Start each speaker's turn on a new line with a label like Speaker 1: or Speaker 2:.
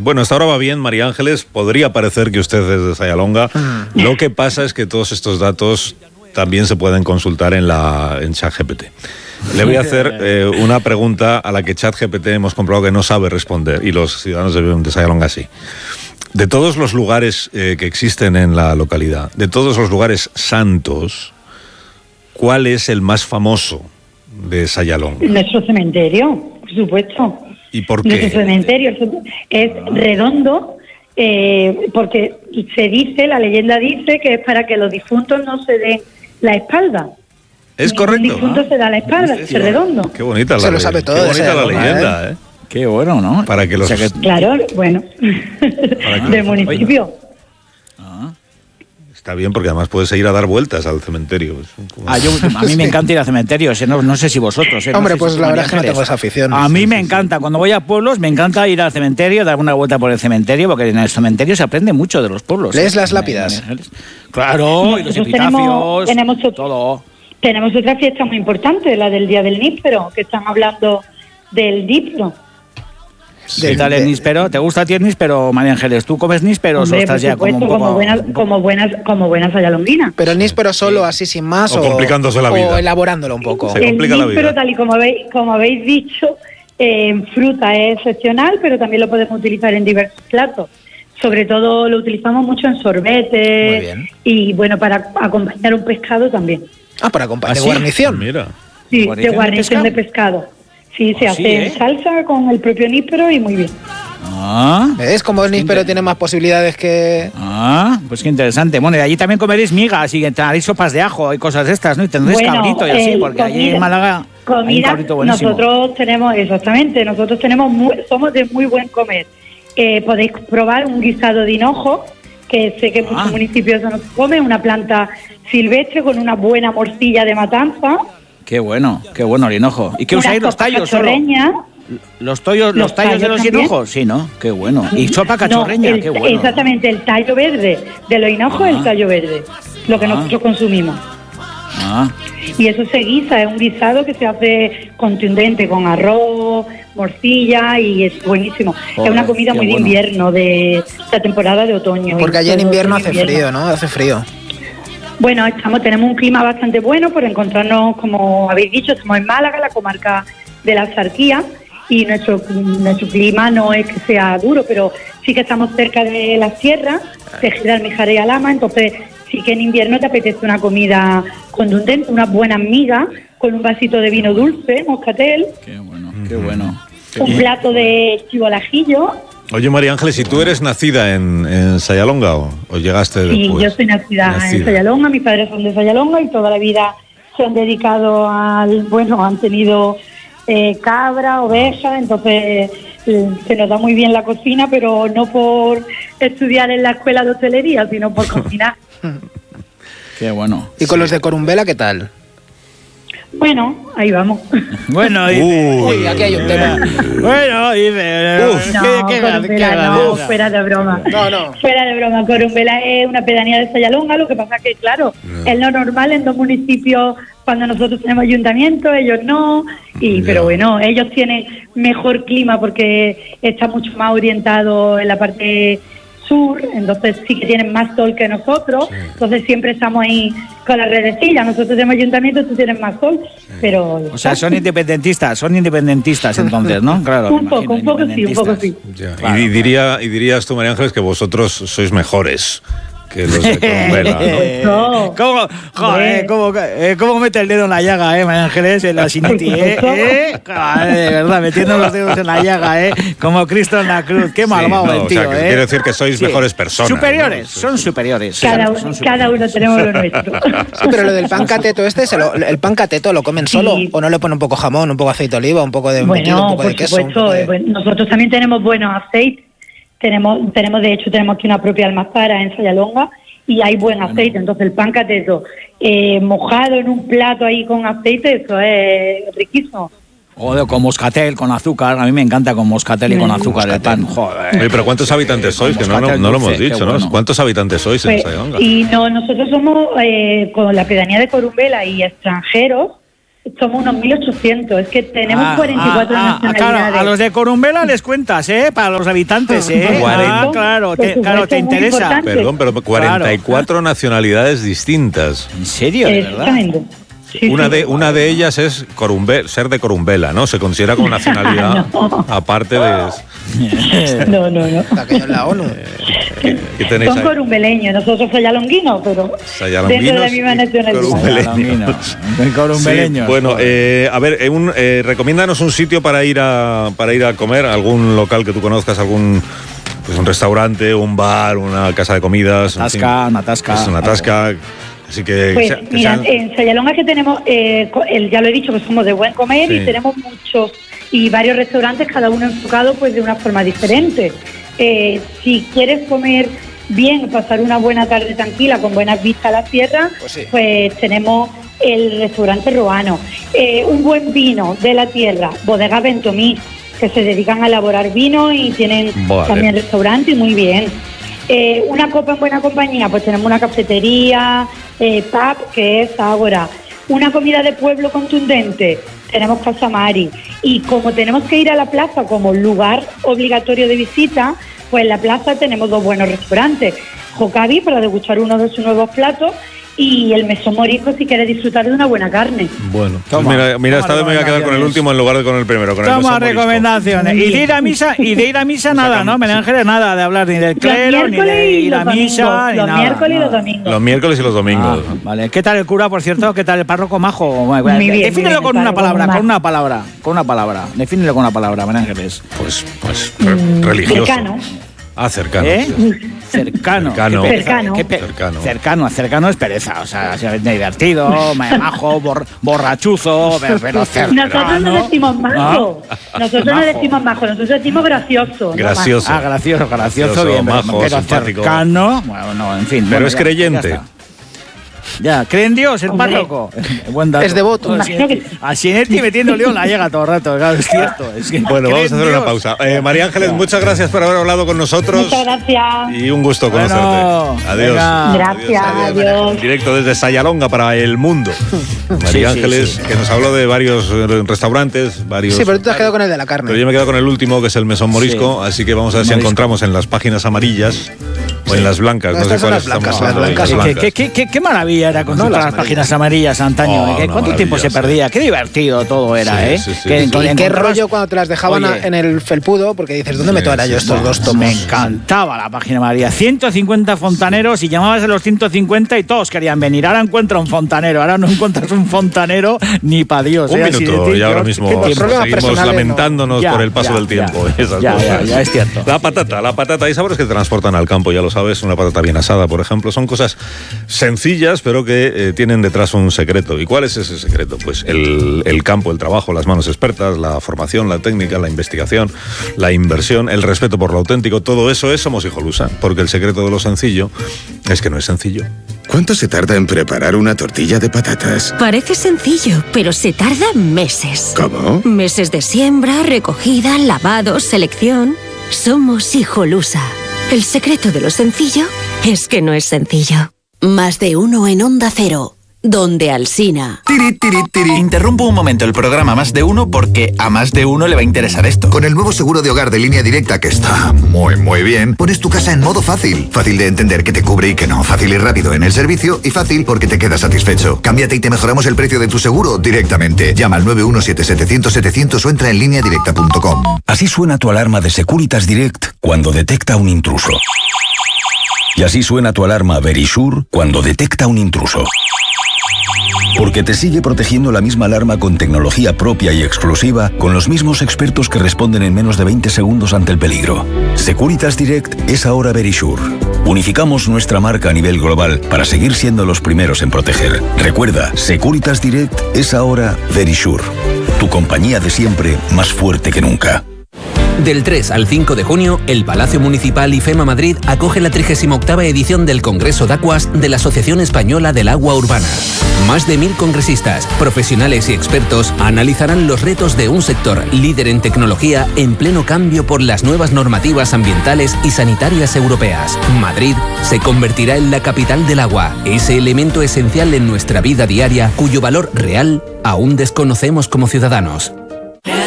Speaker 1: Bueno, hasta ahora va bien, María Ángeles. Podría parecer que usted es de Sayalonga. Lo que pasa es que todos estos datos también se pueden consultar en ChatGPT. Le voy a hacer una pregunta a la que ChatGPT hemos comprobado que no sabe responder, y los ciudadanos de Sayalonga sí. De todos los lugares que existen en la localidad, de todos los lugares santos, ¿cuál es el más famoso de Sayalonga?
Speaker 2: Nuestro cementerio, por supuesto.
Speaker 1: ¿Y por qué?
Speaker 2: Nuestro cementerio es redondo, porque se dice, la leyenda dice que es para que los difuntos no se den la espalda.
Speaker 1: Es correcto.
Speaker 2: El difunto se da la espalda, es redondo.
Speaker 1: Qué bonita la
Speaker 3: Se lo sabe todo.
Speaker 1: Qué bonita la leyenda, ¿eh?
Speaker 4: Qué bueno, ¿no?
Speaker 1: Para que los...
Speaker 2: Claro, bueno, del municipio.
Speaker 1: Está bien, porque además puedes ir a dar vueltas al cementerio.
Speaker 4: A mí me encanta ir al cementerio, no sé si vosotros.
Speaker 3: Hombre,
Speaker 4: no sé
Speaker 3: pues
Speaker 4: si
Speaker 3: la verdad es que no tengo esa afición.
Speaker 4: A mí me encanta, cuando voy a pueblos, me encanta ir al cementerio, dar una vuelta por el cementerio, porque en el cementerio se aprende mucho de los pueblos.
Speaker 3: ¿Lees las lápidas?
Speaker 4: Claro, y los epitafios, todo.
Speaker 2: Tenemos otra fiesta muy importante, la del Día del Níspero, que están hablando del níspero.
Speaker 4: ¿Qué tal el níspero? ¿Te gusta a ti el níspero, María Ángeles? ¿Tú comes nísperos o estás ya como un poco...?
Speaker 2: Como buenas sayalonguinas.
Speaker 3: Pero el níspero solo, así sin más,
Speaker 1: o complicándose la vida.
Speaker 3: O elaborándolo un poco.
Speaker 1: Se complica la vida.
Speaker 2: El níspero, tal y como habéis dicho, en fruta es excepcional, pero también lo podemos utilizar en diversos platos. Sobre todo lo utilizamos mucho en sorbetes y, bueno, para acompañar un pescado también.
Speaker 3: Ah, para acompañar de guarnición.
Speaker 1: Mira.
Speaker 2: Sí, de guarnición de pescado. Sí, se hace en salsa con el propio níspero y muy bien.
Speaker 3: ¿Ves cómo el níspero tiene más posibilidades que...?
Speaker 4: Pues qué interesante. Bueno, y allí también comeréis migas y haréis sopas de ajo y cosas de estas, ¿no? Y tendréis cabrito y así, porque allí en Málaga hay un cabrito buenísimo.
Speaker 2: Nosotros somos de muy buen comer. Podéis probar un guisado de hinojo, que sé que en muchos municipios no se come, una planta silvestre con una buena morcilla de matanza.
Speaker 4: Qué bueno, el hinojo. ¿Y qué usáis, los tallos solo? ¿Los tallos de los hinojos? Sí, ¿no? Qué bueno. ¿Y sopa cachorreña? Qué bueno.
Speaker 2: Exactamente, el tallo verde de los hinojos es el tallo verde, lo que nosotros consumimos. Y eso se guisa, es un guisado que se hace contundente con arroz, morcilla, y es buenísimo. Es una comida muy de invierno, de la temporada de otoño.
Speaker 3: Porque allá en invierno hace frío, ¿no? Hace frío.
Speaker 2: Bueno, tenemos un clima bastante bueno por encontrarnos, como habéis dicho, estamos en Málaga, la comarca de la Axarquía, y nuestro clima no es que sea duro, pero sí que estamos cerca de la sierra, de Almijar y Alhama, entonces sí que en invierno te apetece una comida contundente, unas buenas migas, con un vasito de vino dulce, moscatel.
Speaker 4: Qué bueno, qué bueno.
Speaker 2: Un plato de chivo al ajillo.
Speaker 1: Oye, María Ángeles, ¿y tú eres nacida en Sayalonga o llegaste después?
Speaker 2: Sí, yo soy nacida en Sayalonga, mis padres son de Sayalonga y toda la vida se han dedicado han tenido cabra, oveja, entonces se nos da muy bien la cocina, pero no por estudiar en la escuela de hostelería, sino por cocinar.
Speaker 4: Qué bueno.
Speaker 3: ¿Y con los de Corumbela qué tal?
Speaker 2: Bueno, ahí vamos.
Speaker 4: Bueno,
Speaker 3: aquí hay un tema.
Speaker 4: Bueno,
Speaker 2: fuera de broma.
Speaker 3: No.
Speaker 2: Fuera de broma. Corumbela es una pedanía de Sayalonga, lo que pasa que, claro, es lo normal en dos municipios cuando nosotros tenemos ayuntamiento, ellos no, pero bueno, ellos tienen mejor clima porque está mucho más orientado en la parte sur, entonces sí que tienen más sol que nosotros, entonces siempre estamos ahí con la redecilla, nosotros tenemos ayuntamiento, tú tienes más sol, pero...
Speaker 4: O sea, son independentistas entonces, ¿no? Claro.
Speaker 2: Un poco sí.
Speaker 1: Ya. Claro. Y dirías tú, María Ángeles, que vosotros sois mejores que los de Corumbela, ¿no?
Speaker 4: ¿Cómo mete el dedo en la llaga, María Ángeles, en la sinitis, de verdad, metiendo los dedos en la llaga, como Cristo en la cruz, qué malvado el tío,
Speaker 1: o sea, que quiere decir que sois mejores personas.
Speaker 4: Superiores,
Speaker 1: ¿no?
Speaker 4: Son superiores.
Speaker 2: Cada uno tenemos lo nuestro.
Speaker 3: Sí, pero lo del pan cateto el pan cateto lo comen solo, o no le ponen un poco jamón, un poco aceite de oliva, un poco de embutido, un poco de queso.
Speaker 2: Nosotros también tenemos buenos aceites. Tenemos aquí una propia almazara en Sayalonga y hay buen aceite, entonces el pan cateto mojado en un plato ahí con aceite, eso es riquísimo.
Speaker 4: O con moscatel, con azúcar, a mí me encanta con moscatel y con azúcar el pan, joder.
Speaker 1: Oye, pero ¿cuántos habitantes sois? Que no lo hemos dicho, ¿no? Bueno. ¿Cuántos habitantes sois en Sayalonga?
Speaker 2: Y nosotros somos, con la pedanía de Corumbela y extranjeros, somos unos 1.800. Es que tenemos 44 nacionalidades.
Speaker 4: Claro, a los de Corumbela les cuentas, para los habitantes, claro, te interesa.
Speaker 1: Perdón, pero 44 nacionalidades distintas.
Speaker 4: ¿En serio? De verdad.
Speaker 2: Sí,
Speaker 1: una de ellas es ser de Corumbela, ¿no? Se considera como nacionalidad aparte de...
Speaker 2: No.
Speaker 3: Aquello en la ONU.
Speaker 1: ¿Qué tenéis
Speaker 2: Son
Speaker 1: ahí?
Speaker 2: corumbeleños, nosotros somos pero dentro de la misma nacionalidad.
Speaker 4: Corumbeleños.
Speaker 1: Sí, bueno, a ver, recomiéndanos un sitio para ir a comer, algún local que tú conozcas, algún... Pues un restaurante, un bar, una casa de comidas...
Speaker 4: Una tasca.
Speaker 1: Así que...
Speaker 2: Pues mira, en Sayalonga que tenemos, ya lo he dicho, que somos de buen comer y tenemos muchos y varios restaurantes, cada uno enfocado pues de una forma diferente. Si quieres comer bien, pasar una buena tarde tranquila, con buenas vistas a la sierra, pues tenemos el restaurante Roano. Un buen vino de la tierra, Bodega Ventomí, que se dedican a elaborar vino y tienen también restaurante y muy bien. Una copa en buena compañía, pues tenemos una cafetería, pub, que es Ágora. Una comida de pueblo contundente, tenemos Casa Mari. Y como tenemos que ir a la plaza como lugar obligatorio de visita, pues en la plaza tenemos 2 buenos restaurantes. Jocavi, para degustar uno de sus nuevos platos, y el Mesón Morisco si quieres disfrutar de una buena carne.
Speaker 1: Bueno, mira, esta vez me voy a quedar con el último en lugar de con el primero.
Speaker 4: Toma recomendaciones. Y de ir a misa nada, ¿no? María Ángeles, nada de hablar ni del clero, ni de ir a misa, ni nada.
Speaker 2: Los miércoles y los domingos.
Speaker 1: Los miércoles y los domingos.
Speaker 4: Vale. ¿Qué tal el cura, por cierto? ¿Qué tal el párroco majo? Defínelo con una palabra. Defínelo con una palabra, María Ángeles.
Speaker 1: Pues religioso.
Speaker 2: Cercano.
Speaker 1: Cercano.
Speaker 4: Cercano es pereza, o sea, es divertido, majo, borrachuzo, pero cercano.
Speaker 2: Nosotros no decimos majo. Nosotros decimos gracioso.
Speaker 1: Gracioso.
Speaker 4: Gracioso, bien,
Speaker 1: majo,
Speaker 4: pero
Speaker 1: simpático.
Speaker 4: Cercano, bueno, no, en fin.
Speaker 1: Pero es creyente.
Speaker 4: Ya, cree en Dios, el párroco. Buen dato.
Speaker 3: Es devoto.
Speaker 4: Así en ti metiendo lío la llega todo el rato, claro, es cierto.
Speaker 1: Bueno, vamos a hacer una pausa. María Ángeles, muchas gracias por haber hablado con nosotros.
Speaker 2: Muchas gracias.
Speaker 1: Y un gusto conocerte. Adiós.
Speaker 2: Gracias, adiós.
Speaker 1: En directo desde Sayalonga para el mundo. María Ángeles, que nos habló de varios restaurantes,
Speaker 3: Sí, pero tú te has quedado con el de la carne.
Speaker 1: Pero yo me he quedado con el último, que es el Mesón Morisco, así que vamos a ver si encontramos en las páginas amarillas o en las blancas. No sé cuáles estamos hablando.
Speaker 4: Qué maravilla era consultar las páginas amarillas antaño. ¿Cuánto tiempo se perdía? Qué divertido todo era,
Speaker 3: Qué rollo cuando te las dejaban en el felpudo, porque dices, ¿dónde meto ahora yo estos 2 tomos?
Speaker 4: Me encantaba la página amarilla. 150 fontaneros y llamabas a los 150 y todos querían venir. Ahora encuentra un fontanero, ahora no encuentras un fontanero ni para Dios.
Speaker 1: Un minuto y ahora mismo seguimos lamentándonos por el paso del tiempo.
Speaker 4: Ya es cierto.
Speaker 1: La patata, hay sabores que te transportan al campo, ya lo sabes, una patata bien asada, por ejemplo, son cosas sencillas, pero que tienen detrás un secreto. ¿Y cuál es ese secreto? Pues el campo, el trabajo, las manos expertas, la formación, la técnica, la investigación, la inversión, el respeto por lo auténtico, todo eso es Somos Hijolusa, porque el secreto de lo sencillo es que no es sencillo.
Speaker 5: ¿Cuánto se tarda en preparar una tortilla de patatas?
Speaker 6: Parece sencillo, pero se tarda meses.
Speaker 5: ¿Cómo?
Speaker 6: Meses de siembra, recogida, lavado, selección. Somos Hijolusa. El secreto de lo sencillo es que no es sencillo. Más de uno en Onda Cero, donde Alsina.
Speaker 7: Interrumpo un momento el programa Más de Uno porque a más de uno le va a interesar esto.
Speaker 5: Con el nuevo seguro de hogar de Línea Directa, que está muy bien, pones tu casa en modo fácil. Fácil de entender que te cubre y que no. Fácil y rápido en el servicio y fácil porque te quedas satisfecho. Cámbiate y te mejoramos el precio de tu seguro directamente. Llama al 917-700-700 o entra en lineadirecta.com.
Speaker 8: Así suena tu alarma de Securitas Direct cuando detecta un intruso. Y así suena tu alarma Verisure cuando detecta un intruso. Porque te sigue protegiendo la misma alarma con tecnología propia y exclusiva, con los mismos expertos que responden en menos de 20 segundos ante el peligro. Securitas Direct es ahora Verisure. Unificamos nuestra marca a nivel global para seguir siendo los primeros en proteger. Recuerda, Securitas Direct es ahora Verisure. Tu compañía de siempre más fuerte que nunca.
Speaker 9: Del 3 al 5 de junio, el Palacio Municipal IFEMA Madrid acoge la 38ª edición del Congreso de Aguas de la Asociación Española del Agua Urbana. Más de 1000 congresistas, profesionales y expertos analizarán los retos de un sector líder en tecnología en pleno cambio por las nuevas normativas ambientales y sanitarias europeas. Madrid se convertirá en la capital del agua, ese elemento esencial en nuestra vida diaria cuyo valor real aún desconocemos como ciudadanos.